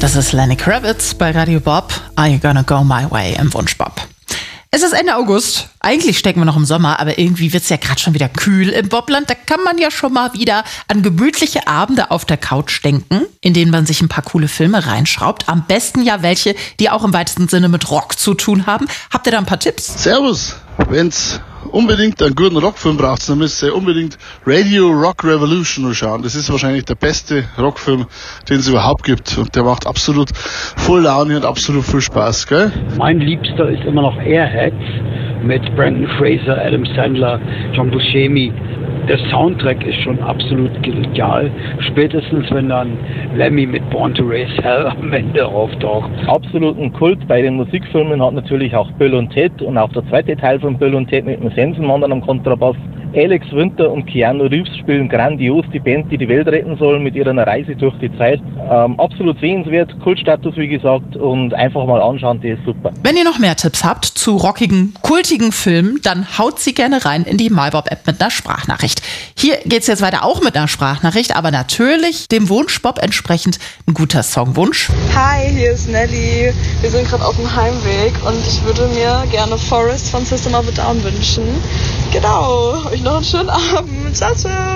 Das ist Lenny Kravitz bei Radio Bob. Are you gonna go my way im Wunschbob? Es ist Ende August. Eigentlich stecken wir noch im Sommer, aber irgendwie wird's ja gerade schon wieder kühl im Bobland. Da kann man ja schon mal wieder an gemütliche Abende auf der Couch denken, in denen man sich ein paar coole Filme reinschraubt. Am besten ja welche, die auch im weitesten Sinne mit Rock zu tun haben. Habt ihr da ein paar Tipps? Servus! Wenn's unbedingt einen guten Rockfilm braucht, dann müsst ihr unbedingt Radio Rock Revolution schauen. Das ist wahrscheinlich der beste Rockfilm, den es überhaupt gibt. Und der macht absolut voll Laune und absolut viel Spaß, gell? Mein Liebster ist immer noch Airheads mit Brendan Fraser, Adam Sandler, John Buscemi. Der Soundtrack ist schon absolut genial. Spätestens, wenn dann Lemmy mit Born to Raise Hell am Ende auftaucht. Absoluten Kult bei den Musikfilmen hat natürlich auch Bill und Ted und auch der zweite Teil von Bill und Ted mit dem Sensenmann am Kontrabass. Alex Winter und Keanu Reeves spielen grandios die Band, die die Welt retten soll mit ihrer Reise durch die Zeit. Absolut sehenswert, Kultstatus wie gesagt, und einfach mal anschauen, die ist super. Wenn ihr noch mehr Tipps habt zu rockigen, kultigen Filmen, dann haut sie gerne rein in die MyBob-App mit einer Sprachnachricht. Hier geht's jetzt weiter auch mit einer Sprachnachricht, aber natürlich dem Wunschbob entsprechend ein guter Songwunsch. Hi, hier ist Nelly. Wir sind gerade auf dem Heimweg und ich würde mir gerne Forest von System of a Down wünschen. Genau, euch noch einen schönen Abend. Ciao, ciao.